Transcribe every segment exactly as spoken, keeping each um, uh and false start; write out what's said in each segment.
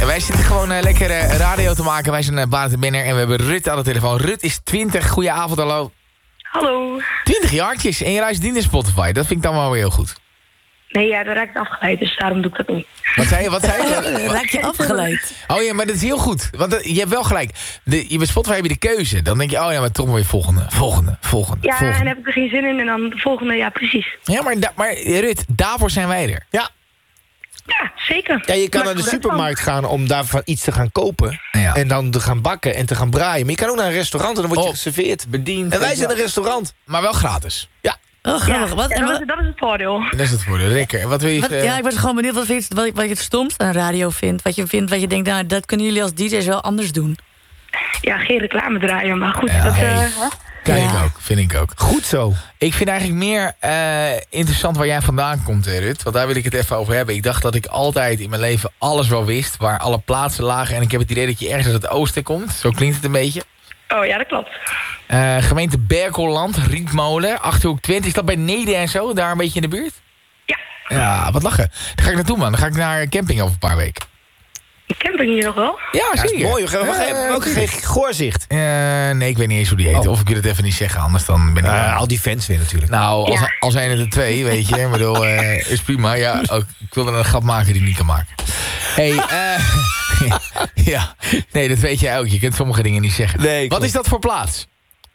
wij zitten gewoon uh, lekker uh, radio te maken. Wij zijn uh, Barend en Benner en we hebben Rut aan de telefoon. Rut is twintig. Goedenavond, hallo. Hallo. twintig jaartjes en je luistert in Spotify. Dat vind ik dan wel weer heel goed. Nee, ja, daar raak ik afgeleid, dus daarom doe ik dat niet. Wat zei je? Wat zei je? Raak je afgeleid? Oh ja, maar dat is heel goed. Want uh, je hebt wel gelijk. De, je, bij Spotify heb je de keuze. Dan denk je, oh ja, maar toch maar weer volgende, volgende, volgende, Ja, volgende. en dan heb ik er geen zin in en dan de volgende, ja, precies. Ja, maar, da, maar Rut, daarvoor zijn wij er. Ja. Ja, zeker. Ja, je kan Maar naar de gebruik supermarkt gaan om daarvan iets te gaan kopen. Ja. En dan te gaan bakken en te gaan braaien. Maar je kan ook naar een restaurant en dan word je Oh, geserveerd. bediend. En wij zijn een restaurant. Maar wel gratis. Ja. Oh, van. grappig. Ja, Wat, ja, en dat, wat, is, dat is het voordeel. Dat is het voordeel. Lekker. En wat wil je... wat- uh, ja, ik was gewoon benieuwd wat, vind, wat, wat je het stomst aan radio vindt. Wat je vindt, wat je denkt, nou, dat kunnen jullie als D J's wel anders doen. Ja, geen reclame draaien, maar goed. Ja, dat, hey. eh, hè? Kijk Ja. ik ook. Vind ik ook. Goed zo. Ik vind eigenlijk meer uh, interessant waar jij vandaan komt, hè, Rut. Want daar wil ik het even over hebben. Ik dacht dat ik altijd in mijn leven alles wel wist. Waar alle plaatsen lagen. En ik heb het idee dat je ergens uit het oosten komt. Zo klinkt het een beetje. Oh ja, dat klopt. Uh, gemeente Berkelland, Rietmolen, Achterhoek Twente. Is dat bij Nede en zo? Daar een beetje in de buurt? Ja, Ja, wat lachen. Daar ga ik naartoe, man. Dan ga ik naar een camping over een paar weken. een camping hier nog wel. Ja, Ja, dat zeker. is mooi. We gaan Uh, ook geen Goorzicht. uh, nee, ik weet niet eens hoe die heet. Oh. Of ik wil het even niet zeggen, anders dan ben ik... Uh, al die fans weer natuurlijk. Nou, als, Ja. al zijn het er twee, weet je. Ik bedoel, uh, is prima. Ja, ook, ik wil er een grap maken die ik niet kan maken. Hé, hey, uh, ja. Nee, dat weet jij ook. Je kunt sommige dingen niet zeggen. Nee, Wat klopt. is dat voor plaats?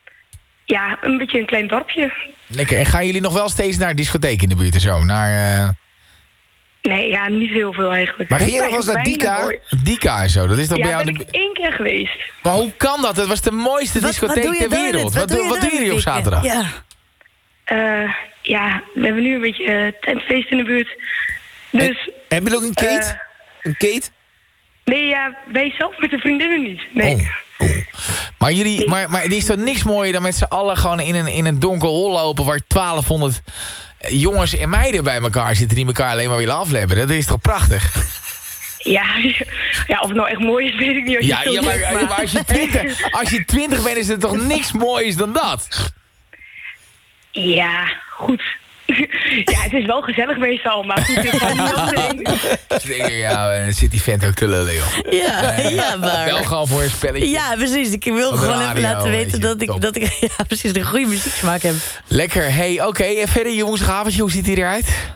Ja, een beetje een klein dorpje. Lekker. En gaan jullie nog wel steeds naar discotheek in de buurt en zo? Naar uh, Nee, ja, niet heel veel eigenlijk. Maar ging je nog wel eens naar Weinig, Dika? hoor. Dika en zo? Dat is toch bij Ja, jou... ben de- ik één keer geweest. Maar hoe kan dat? Het was de mooiste Wat- discotheek wat doe je ter daar, wereld. Rut? Wat, doe- wat daar doen jullie op dit weekend? zaterdag? Ja. Eh, ja, we hebben nu een beetje eh, tentfeest in de buurt. Dus, Heb je ook een Kate? eh, Een Kate? nee, ja, wij zelf met de vriendinnen niet. Nee. Oh, oh. Maar, jullie, maar, maar er is toch niks mooier dan met z'n allen gewoon in een, in een donker hol lopen... waar twaalfhonderd jongens en meiden bij elkaar zitten... die elkaar alleen maar willen afleppen. Dat is toch prachtig? Ja, ja, of het nou echt mooi is, weet ik niet. Als je Ja, het zo ja maar, zegt, maar als, je twintig, als je twintig bent is er toch niks moois dan dat? Ja, goed. Ja, het is wel gezellig meestal, maar goed, het valt niet altijd. Dus denk ik, ja, dan zit die vent ook te lullen, joh. Ja, ja, maar... Wel gewoon voor een spelletje. Ja, precies. Ik wil Op de gewoon even radio, laten weet weten je, dat ik, top. dat ik ja, precies een goede muzieksmaak heb. Lekker. Hey, oké. Okay. En verder je woensdagavondje, hoe ziet hij eruit?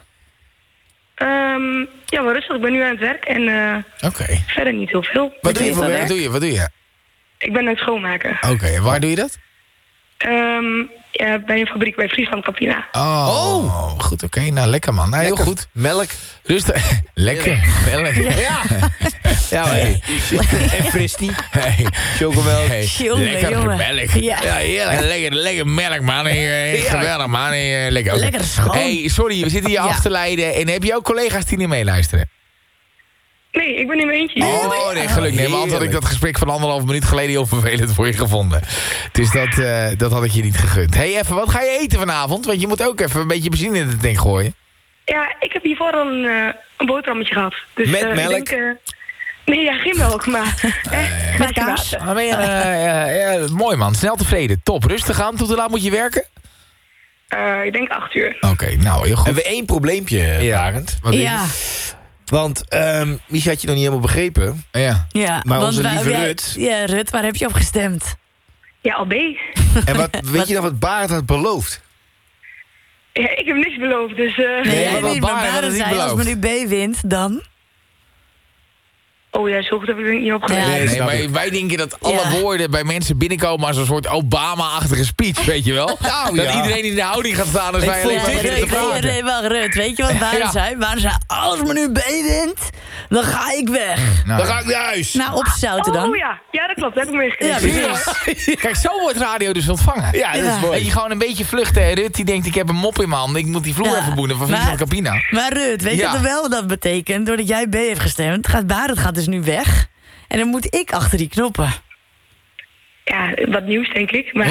Um, ja, maar rustig. Ik ben nu aan het werk en uh, Oké. Okay. verder niet heel veel. Wat doe je is voor dat werk? Wat doe je? Wat doe je? Ik ben aan het schoonmaken. Oké, okay. En waar doe je dat? Um, ja, bij een fabriek bij Friesland Campina. Oh, oh. Goed, oké. Okay. Nou, lekker man. Nou, heel Lekker. goed. Melk. Rustig. Lekker. Melk. Ja. Ja. Ja, maar hey. En fristie. Hey. Chocomelk. Hey. Jongen, Lekker jongen. melk. Ja. Ja, heerlijk. Lekker, lekker melk, man. Hey, geweldig, man. Hey, lekker. Lekker schoon. Hey, sorry, we zitten hier Ja. af te leiden. En heb je ook collega's die niet meeluisteren? Nee, ik ben in mijn eentje. Oh, nee, gelukkig. Nee, maar anders had ik dat gesprek van anderhalf minuut geleden heel vervelend voor je gevonden. Dus dat, uh, dat had ik je niet gegund. Hé, hey, even, wat ga je eten vanavond? Want je moet ook even een beetje benzine in het tank gooien. Ja, ik heb hiervoor al een, uh, een boterhammetje gehad. Dus, Met uh, melk? Ik denk, uh, nee, ja, geen melk, maar echt. Met kaas. water. Maar ben je, uh, ja, ja, mooi man, snel tevreden. Top, rustig aan. Tot hoe laat moet je werken? Uh, ik denk acht uur. Oké, okay, nou heel goed. Hebben we één probleempje, Ja. Barend? Wat doe je? Ja, Want, um, Misha had je nog niet helemaal begrepen. Ja. ja. Maar want onze waar- lieve ja, Rut- Ja, Rut, waar heb je op gestemd? Ja, al B. En wat, weet je nog wat Barend had beloofd? Ja, ik heb niks beloofd, dus... Uh, Nee, jij maar wat weet, Baren maar had het Baren niet zei, als beloofd. men nu B wint, dan... Oh ja, zo goed heb ik er niet opgelet. Ja. Nee, Nee, snap maar ik. wij denken dat alle Ja. woorden bij mensen binnenkomen als een soort Obama-achtige speech, weet je wel? Nou, dat ja. iedereen in de houding gaat staan als Ik wij vond alleen maar het beginnen te nee, praten. nee, wacht, Rut, weet je wat Baren Ja. zei? Baren zei, als men nu B wint, dan ga ik weg. Nou, Dan ga ik naar huis. Nou, opzouten dan. Oh ja, ja, dat klopt. Dat heb ik meegekregen. Ja, precies. Kijk, zo wordt radio dus ontvangen. Ja, dat is Ja. Weet mooi. je, gewoon een beetje vluchten. En Rut die denkt, ik heb een mop in mijn handen. Ik moet die vloer Ja. even boenen van Maar- Friesland Campina. Maar Rut, weet Ja. je wel wat dat betekent? Doordat jij B heeft gestemd, gaat Barend gaat dus nu weg. En dan moet ik achter die knoppen. Ja, wat nieuws, denk ik. Maar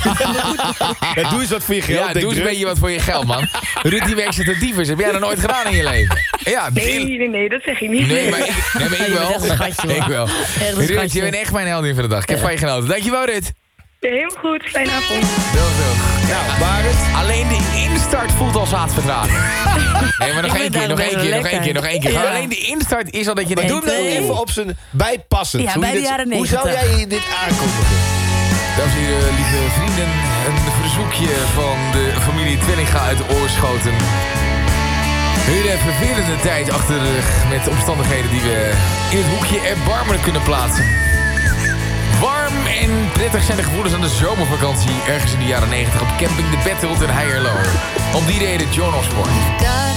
Ja, doe eens wat voor je geld. Ja, denk doe eens een Rut. beetje wat voor je geld, man. Ruud die werkt tyfus. Heb jij dat nooit gedaan in je leven? Ja, nee, nee, nee, dat zeg ik niet. Nee, maar ik, nee, maar ik Je bent wel. echt een schatje, hoor. Ik wel. Echt een Ruud, schatje. je bent echt mijn heldin van de dag. Ik heb van je genoten. Dankjewel, Ruud. Helemaal goed, fijne avond. Doeg, doeg. Nou, Barend. Alleen de instart voelt al zaadvertraging. Nee, maar nog Ik één vind keer, het nog één keer, nog lekker. één keer, nog één keer. Ja. Alleen de instart is al dat je Maar denkt... doe hem nou even op zijn bijpassend. Ja, Hoe bij je de dit- jaren Hoe zou negentig. jij dit aankondigen? Dames en heren, lieve vrienden, een verzoekje van de familie Twellinga uit Oorschothen. Weer een vervelende tijd achter de rug met omstandigheden die we in het hoekje erbarmelijk kunnen plaatsen. Warm en prettig zijn de gevoelens aan de zomervakantie ergens in de jaren negentig op camping De Bethild in Heierlo. Om die reden John Osborne. God